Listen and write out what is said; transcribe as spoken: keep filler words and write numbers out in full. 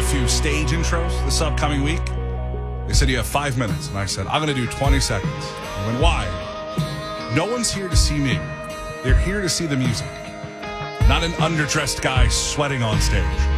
a few stage intros this upcoming week. They said you have five minutes. And I said, I'm going to do twenty seconds. I went, why? No one's here to see me. They're here to see the music. Not an underdressed guy sweating on stage.